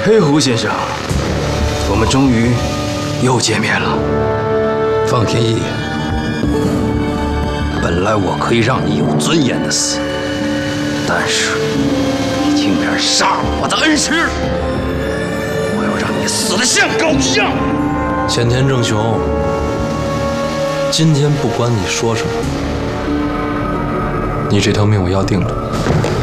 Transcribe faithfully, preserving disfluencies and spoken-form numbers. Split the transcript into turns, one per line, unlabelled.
黑狐先生，我们终于又见面了。
方天翼，本来我可以让你有尊严的死，但是你竟然杀了我的恩师，我要让你死得像狗一样！
前田正雄，今天不管你说什么，你这条命我要定了。